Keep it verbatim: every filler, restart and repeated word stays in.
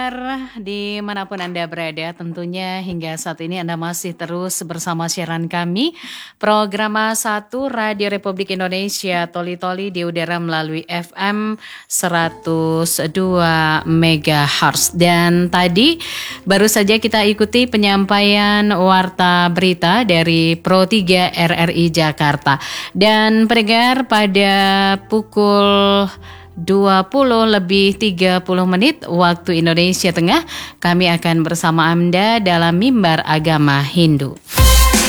pendengar dimanapun Anda berada, tentunya hingga saat ini Anda masih terus bersama siaran kami program satu Radio Republik Indonesia Toli Toli di udara melalui F M seratus dua megahertz. Dan tadi baru saja kita ikuti penyampaian warta berita dari Pro tiga R R I Jakarta. Dan pendengar, pada pukul dua puluh lebih tiga puluh menit waktu Indonesia Tengah, kami akan bersama Anda dalam Mimbar Agama Hindu.